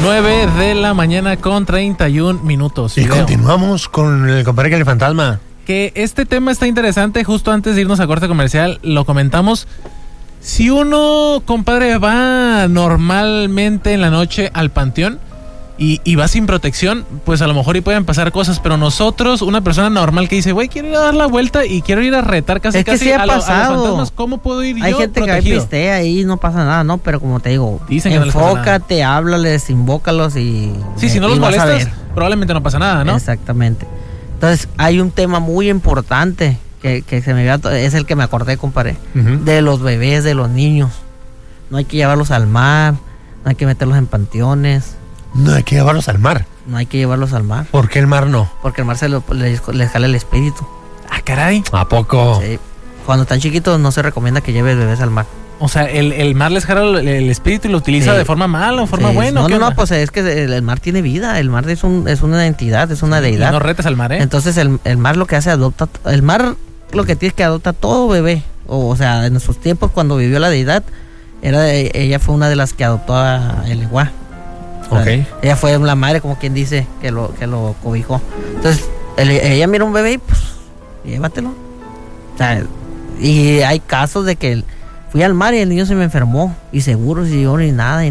9 de la mañana con 31 minutos. Y continuamos con el compadre que el fantasma. Que este tema está interesante. Justo antes de irnos a corte comercial lo comentamos. Si uno, compadre, va normalmente en la noche al panteón y va sin protección, pues a lo mejor y pueden pasar cosas, pero nosotros, una persona normal que dice, güey, quiero ir a dar la vuelta y quiero ir a retar casi sí a los fantasmas, ¿cómo puedo ir Hay yo gente protegido? que pistea y no pasa nada, ¿no? Pero como te digo, Dicen que enfócate, háblales, invócalos y... Sí, si no los molestas, probablemente no pasa nada, ¿no? Exactamente. Entonces, hay un tema muy importante que se me es el que me acordé, compadre, de los bebés, de los niños. No hay que llevarlos al mar, no hay que meterlos en panteones. No hay que llevarlos al mar. No hay que llevarlos al mar. ¿Por qué el mar no? Porque el mar les jala el espíritu. Ah, caray. ¿A poco? Sí. Cuando están chiquitos no se recomienda que lleves bebés al mar. O sea, el mar les jala el espíritu y lo utiliza de forma mala o forma buena. No, pues es que el mar tiene vida. El mar es una entidad, es una deidad. Y no retes al mar, ¿eh? Entonces el mar lo que hace, adopta. El mar lo que tiene es que adopta todo bebé. O sea, en sus tiempos cuando vivió la deidad, ella fue una de las que adoptó a el iguá. Okay. Ella fue la madre, como quien dice, que lo cobijó. Entonces, ella mira un bebé y pues, llévatelo. O sea, y hay casos de que fui al mar y el niño se me enfermó. Y seguro, y nada.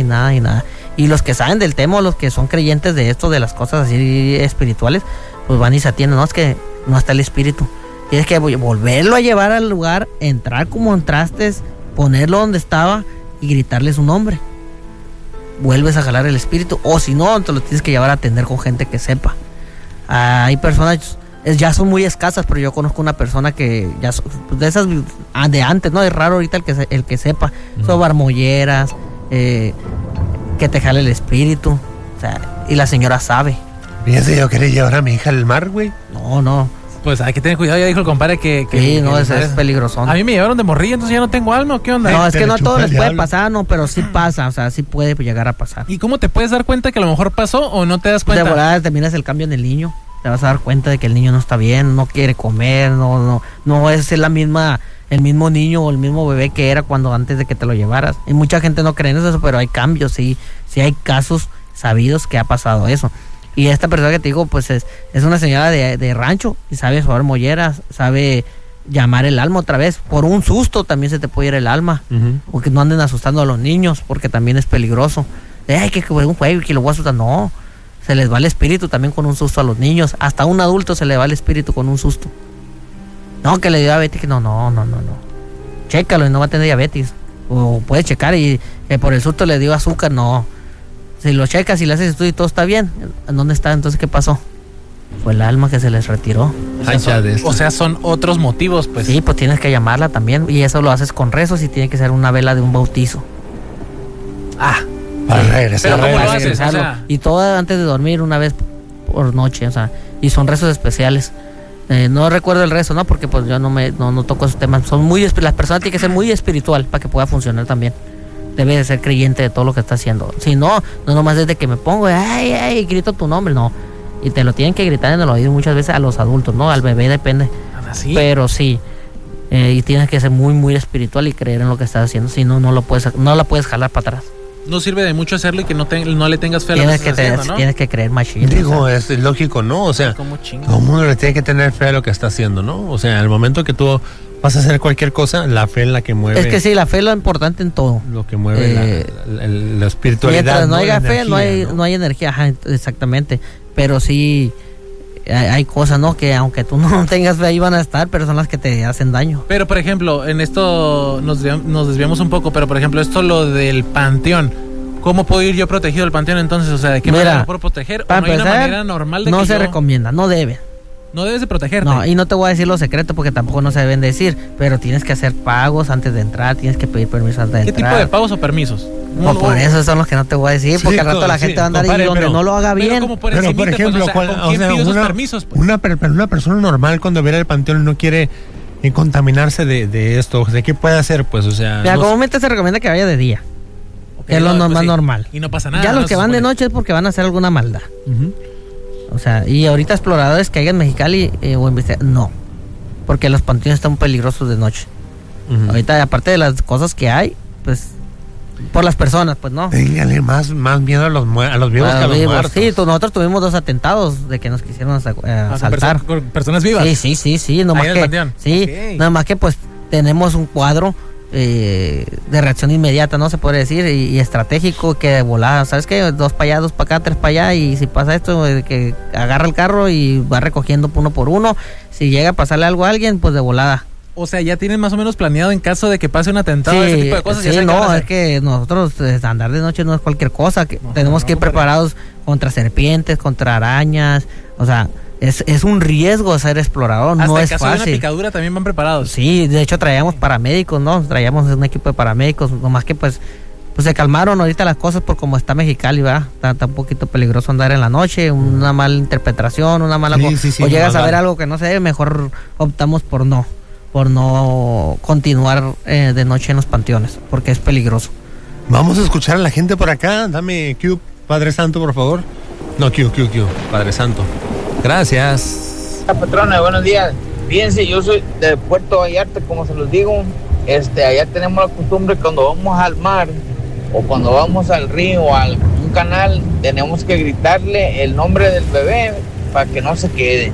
Y los que saben del tema, los que son creyentes de esto, de las cosas así espirituales, pues van y se atienden. No, es que no está el espíritu. Tienes que volverlo a llevar al lugar, entrar como entraste, ponerlo donde estaba y gritarle su nombre. Vuelves a jalar el espíritu, o si no, te lo tienes que llevar a atender con gente que sepa. Hay personas, ya son muy escasas, pero yo conozco una persona que ya de esas de antes, ¿no? Es raro ahorita el que sepa. Son barmolleras, que te jale el espíritu, o sea, y la señora sabe. Fíjate, yo quería llevar a mi hija al mar, güey. No. Pues hay que tener cuidado, ya dijo el compadre que sí, no, es peligroso. A mí me llevaron de morrilla, entonces ya no tengo alma, ¿o qué onda? No, es que no a todos les puede pasar, no, pero sí pasa, o sea, sí puede llegar a pasar. ¿Y cómo te puedes dar cuenta que a lo mejor pasó o no te das cuenta? De volada te miras el cambio en el niño, te vas a dar cuenta de que el niño no está bien, no quiere comer, no es el mismo niño o el mismo bebé que era cuando antes de que te lo llevaras. Y mucha gente no cree en eso, pero hay cambios, sí hay casos sabidos que ha pasado eso. Y esta persona que te digo, pues es una señora de rancho y sabe jugar molleras, sabe llamar el alma otra vez. Por un susto también se te puede ir el alma. O que no anden asustando a los niños, porque también es peligroso. Ay, que un juego y que lo voy a asustar. No, se les va el espíritu también con un susto a los niños. Hasta a un adulto se le va el espíritu con un susto. No, que le dio diabetes. No. Chécalo y no va a tener diabetes. O puedes checar y por el susto le dio azúcar. No. Si lo checas y le haces estudio y todo está bien, ¿en dónde está? Entonces, ¿qué pasó? Fue el alma que se les retiró. O sea, son otros motivos, pues. Sí, pues tienes que llamarla también. Y eso lo haces con rezos y tiene que ser una vela de un bautizo. Para regresar. ¿Pero cómo lo haces? O sea, y todo antes de dormir, una vez por noche, o sea, y son rezos especiales. No recuerdo el rezo, ¿no? Porque pues yo no toco esos temas. Las personas tienen que ser muy espiritual para que pueda funcionar también. Debe de ser creyente de todo lo que está haciendo. Si no nomás desde que me pongo, ay, grito tu nombre, no. Y te lo tienen que gritar en el oído muchas veces a los adultos, ¿no? Al bebé depende. ¿Sí? Pero sí. Y tienes que ser muy, muy espiritual y creer en lo que estás haciendo. Si no la puedes jalar para atrás. No sirve de mucho hacerlo y que no le tengas fe a lo que estás haciendo, ¿no? Tienes que creer machine. Digo, es lógico, ¿no? O sea, todo el mundo le tiene que tener fe a lo que está haciendo, ¿no? O sea, al momento que tú vas a hacer cualquier cosa, la fe es la que mueve. Es que sí, la fe es lo importante en todo. Lo que mueve la espiritualidad. Mientras no haya fe, no hay energía. Ajá, exactamente. Pero sí hay cosas, ¿no? Que aunque tú no tengas fe, ahí van a estar, pero son las que te hacen daño. Pero, por ejemplo, en esto nos desviamos un poco, pero, por ejemplo, lo del panteón. ¿Cómo puedo ir yo protegido del panteón entonces? O sea, ¿de qué manera me puedo proteger? ¿O no hay una manera normal de que se recomienda, no debe. No debes de protegerte. No, y no te voy a decir los secretos porque tampoco no se deben decir, pero tienes que hacer pagos antes de entrar, tienes que pedir permiso antes de entrar. ¿Qué tipo de pagos o permisos? No, por eso son los que no te voy a decir, porque al rato la gente va a andar ahí donde no lo haga bien. Pero por ejemplo, ¿con quién pido esos permisos? Pues? Una persona normal cuando viene al panteón no quiere contaminarse de esto, ¿de qué puede hacer? Pues, o sea... Mira, comúnmente se recomienda que vaya de día. Okay, es lo más normal. Y no pasa nada. Ya los que van de noche es porque van a hacer alguna maldad. O sea, y ahorita exploradores que hayan en Mexicali o en no, porque los panteones están peligrosos de noche. Ahorita, aparte de las cosas que hay, pues por las personas, pues no. Téngale más miedo a los vivos que a los muertos. Sí, nosotros tuvimos 2 atentados de que nos quisieron asaltar. Con personas vivas. Sí, nomás que, nada más que pues tenemos un cuadro de reacción inmediata, ¿no? Se puede decir, y estratégico, que de volada, ¿sabes qué? 2 para allá, 2 para acá, 3 para allá, y si pasa esto, que agarra el carro y va recogiendo uno por uno. Si llega a pasarle algo a alguien, pues de volada. O sea, ya tienen más o menos planeado en caso de que pase un atentado, ese tipo de cosas. Sí, es que nosotros andar de noche no es cualquier cosa, que tenemos que ir preparados contra serpientes, contra arañas, o sea, es un riesgo ser explorador, no es fácil. Hasta en caso de una picadura también van preparados. Sí, de hecho traíamos paramédicos, ¿no? Traíamos un equipo de paramédicos, nomás que pues se calmaron ahorita las cosas por como está Mexicali, ¿verdad? Está un poquito peligroso andar en la noche, una mala interpretación, una mala o llegas a ver algo que no se debe, mejor optamos por no continuar de noche en los panteones, porque es peligroso. Vamos a escuchar a la gente por acá. Dame Q, Padre Santo, por favor. No, Q, Padre Santo. Gracias. Patrona, buenos días. Fíjense, yo soy de Puerto Vallarta, como se los digo. Allá tenemos la costumbre, cuando vamos al mar o cuando vamos al río o a un canal, tenemos que gritarle el nombre del bebé para que no se quede.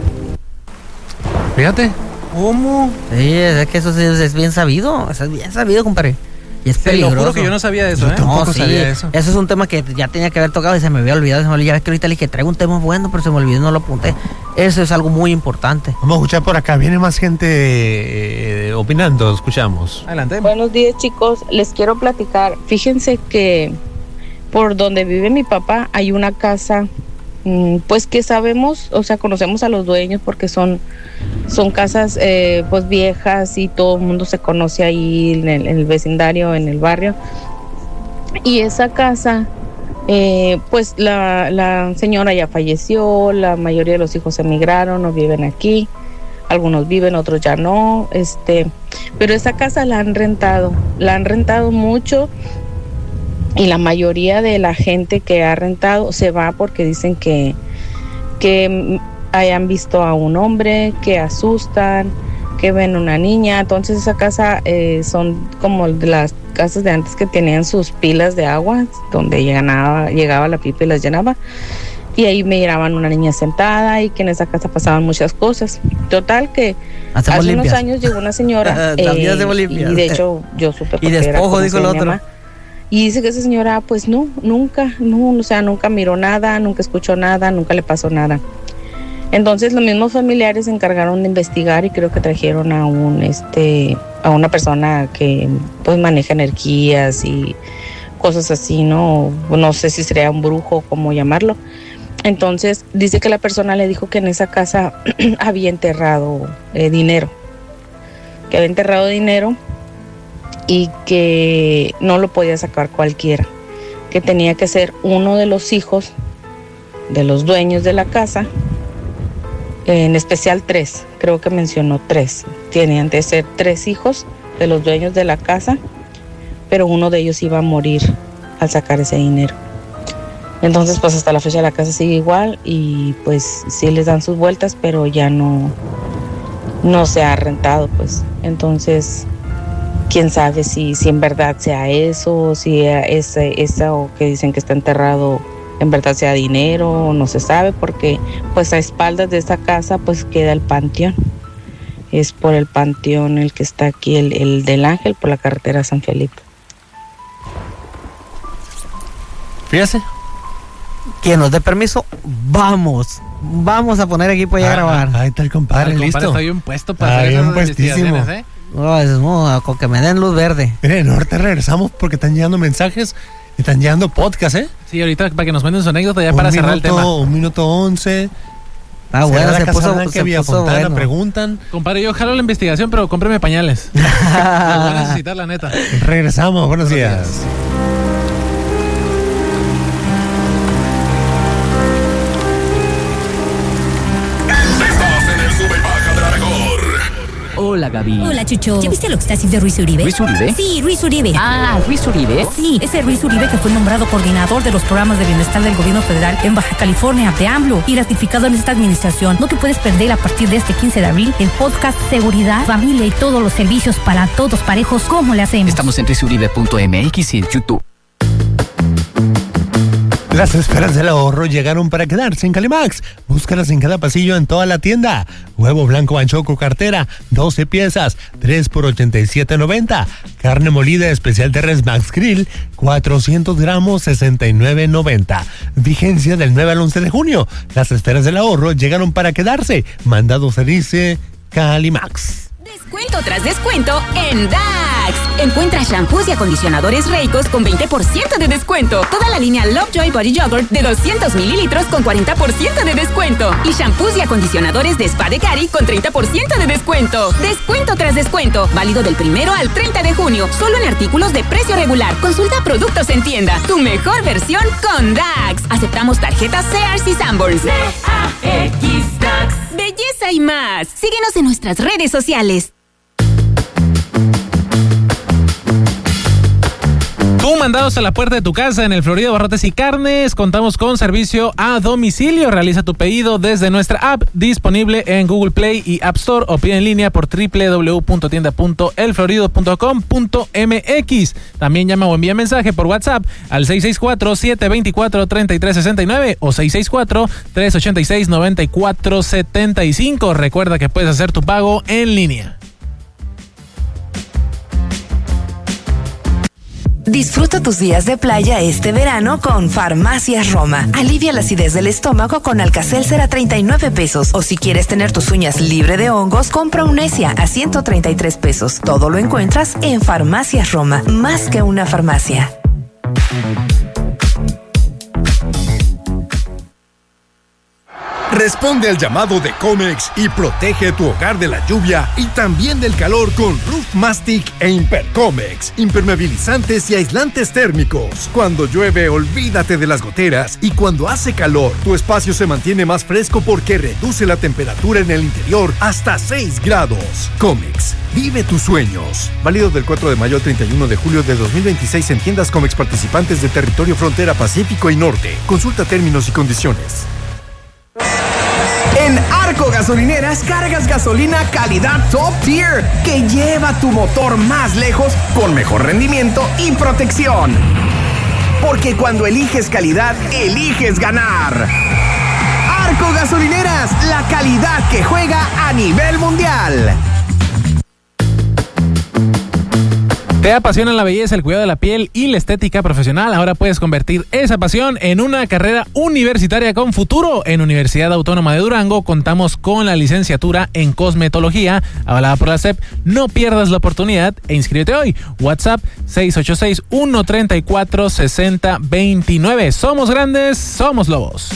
Fíjate. ¿Cómo? Sí, es que eso es bien sabido. Eso es bien sabido, compadre. Y es peligroso. Te lo juro que yo no sabía de eso, ¿eh? No, sabía eso. Eso es un tema que ya tenía que haber tocado y se me había olvidado. Ya ves que ahorita le dije, traigo un tema bueno, pero se me olvidó y no lo apunté. Eso es algo muy importante. Vamos a escuchar por acá. Viene más gente opinando. Escuchamos. Adelante. Buenos días, chicos. Les quiero platicar. Fíjense que por donde vive mi papá hay una casa, pues que sabemos, o sea, conocemos a los dueños porque son casas pues viejas y todo el mundo se conoce ahí en el vecindario, en el barrio. Y esa casa, pues la señora ya falleció, la mayoría de los hijos emigraron, no viven aquí, algunos viven, otros ya no, pero esa casa la han rentado mucho. Y la mayoría de la gente que ha rentado se va porque dicen que hayan visto a un hombre, que asustan, que ven una niña. Entonces esa casa son como de las casas de antes que tenían sus pilas de agua, donde llegaba la pipa y las llenaba. Y ahí miraban una niña sentada y que en esa casa pasaban muchas cosas. Total que hace unos años llegó una señora y de hecho yo supe porque y despojo, dijo el otro. Mamá. Y dice que esa señora, pues nunca miró nada, nunca escuchó nada, nunca le pasó nada. Entonces los mismos familiares se encargaron de investigar y creo que trajeron a una persona que pues maneja energías y cosas así, no sé si sería un brujo o cómo llamarlo. Entonces dice que la persona le dijo que en esa casa había enterrado dinero, y que no lo podía sacar cualquiera, que tenía que ser uno de los hijos de los dueños de la casa, en especial 3, creo que mencionó 3, tenían que ser 3 hijos de los dueños de la casa, pero uno de ellos iba a morir al sacar ese dinero. Entonces pues hasta la fecha la casa sigue igual y pues sí les dan sus vueltas, pero ya no se ha rentado, pues. Entonces quién sabe si en verdad sea eso, si esa o que dicen que está enterrado en verdad sea dinero, no se sabe, porque pues a espaldas de esa casa pues queda el panteón. Es por el panteón el que está aquí, el del Ángel, por la carretera San Felipe. Fíjese. Quien nos dé permiso, vamos a poner equipo allá a grabar. Ahí está el compadre, listo. Está bien puesto para hacer esas investigaciones, ¿eh? No, con que me den luz verde. Miren, ahorita regresamos porque están llegando mensajes, están llegando podcasts, ¿eh? Sí, ahorita para que nos cuenten su anécdota ya para cerrar el tema. 1 minuto 11. Bueno, se puso bueno. Preguntan. Compadre, yo jalo la investigación, pero cómpreme pañales. Los voy a necesitar, la neta. Regresamos, buenos días. Hola, Hola, Gaby. Hola, Chucho. ¿Ya viste lo que está haciendo Ruiz Uribe? ¿Ruiz Uribe? Sí, Ruiz Uribe. Ah, Ruiz Uribe. Sí, ese Ruiz Uribe que fue nombrado coordinador de los programas de bienestar del gobierno federal en Baja California de AMLO y ratificado en esta administración. No te puedes perder a partir de este 15 de abril el podcast Seguridad, Familia y todos los servicios para todos parejos. ¿Cómo le hacemos? Estamos en ruizuribe.mx y en YouTube. Las esferas del ahorro llegaron para quedarse en Calimax. Búscalas en cada pasillo en toda la tienda. Huevo blanco Banchoco cartera, 12 piezas, 3 por $87.90. Carne molida especial de res Max Grill, 400 gramos, $69.90. Vigencia del 9 al 11 de junio. Las esferas del ahorro llegaron para quedarse. Mandado se dice Calimax. Descuento tras descuento en DAX. Encuentra shampoos y acondicionadores Reicos con 20% de descuento. Toda la línea Lovejoy Body Yogurt de 200 mililitros con 40% de descuento. Y shampoos y acondicionadores de Spa de Cari con 30% de descuento. Descuento tras descuento. Válido del 1 al 30 de junio. Solo en artículos de precio regular. Consulta productos en tienda. Tu mejor versión con DAX. Aceptamos tarjetas Sears y Sanborns. DAX. DAX. Belleza y más. Síguenos en nuestras redes sociales. Mandados a la puerta de tu casa en el Florido Barrotes y Carnes. Contamos con servicio a domicilio. Realiza tu pedido desde nuestra app disponible en Google Play y App Store o pide en línea por www.tienda.elflorido.com.mx. También llama o envía mensaje por WhatsApp al 664-724-3369 o 664-386-9475. Recuerda que puedes hacer tu pago en línea. Disfruta tus días de playa este verano con Farmacias Roma. Alivia la acidez del estómago con Alka-Seltzer a 39 pesos. O si quieres tener tus uñas libre de hongos, compra Unesia a 133 pesos. Todo lo encuentras en Farmacias Roma. Más que una farmacia. Responde al llamado de Comex y protege tu hogar de la lluvia y también del calor con Roof Mastic e Impercomex, impermeabilizantes y aislantes térmicos. Cuando llueve, olvídate de las goteras, y cuando hace calor, tu espacio se mantiene más fresco porque reduce la temperatura en el interior hasta 6 grados. Comex, vive tus sueños. Válido del 4 de mayo al 31 de julio de 2026 en tiendas Comex participantes de territorio frontera Pacífico y Norte. Consulta términos y condiciones. En Arco Gasolineras cargas gasolina calidad top tier que lleva tu motor más lejos con mejor rendimiento y protección. Porque cuando eliges calidad, eliges ganar. Arco Gasolineras, la calidad que juega a nivel mundial. ¿Te apasiona la belleza, el cuidado de la piel y la estética profesional? Ahora puedes convertir esa pasión en una carrera universitaria con futuro. En Universidad Autónoma de Durango contamos con la licenciatura en cosmetología avalada por la SEP. No pierdas la oportunidad e inscríbete hoy. WhatsApp 686-134-6029. Somos grandes, somos lobos.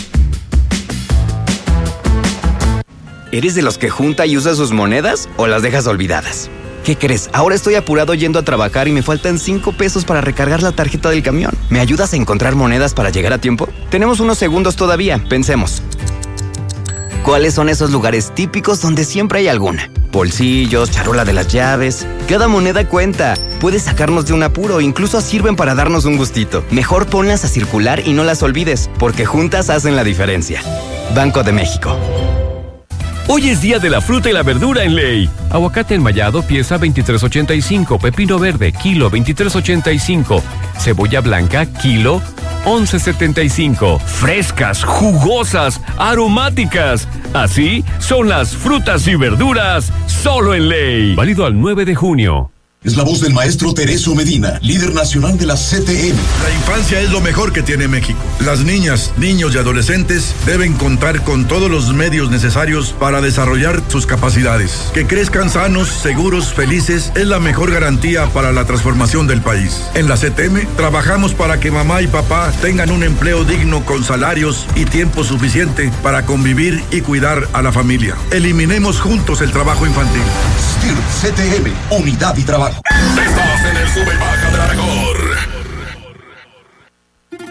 ¿Eres de los que junta y usa sus monedas o las dejas olvidadas? ¿Qué crees? Ahora estoy apurado yendo a trabajar y me faltan 5 pesos para recargar la tarjeta del camión. ¿Me ayudas a encontrar monedas para llegar a tiempo? Tenemos unos segundos todavía, pensemos. ¿Cuáles son esos lugares típicos donde siempre hay alguna? Bolsillos, charola de las llaves. Cada moneda cuenta. Puedes sacarnos de un apuro, incluso sirven para darnos un gustito. Mejor ponlas a circular y no las olvides, porque juntas hacen la diferencia. Banco de México. Hoy es día de la fruta y la verdura en Ley. Aguacate enmayado, pieza $23.85. Pepino verde, kilo $23.85. Cebolla blanca, kilo $11.75. Frescas, jugosas, aromáticas. Así son las frutas y verduras solo en Ley. Válido al 9 de junio. Es la voz del maestro Tereso Medina, líder nacional de la CTM. La infancia es lo mejor que tiene México. Las niñas, niños y adolescentes deben contar con todos los medios necesarios para desarrollar sus capacidades. Que crezcan sanos, seguros, felices es la mejor garantía para la transformación del país. En la CTM trabajamos para que mamá y papá tengan un empleo digno con salarios y tiempo suficiente para convivir y cuidar a la familia. Eliminemos juntos el trabajo infantil. STIR CTM, unidad y trabajo. Estás en el Super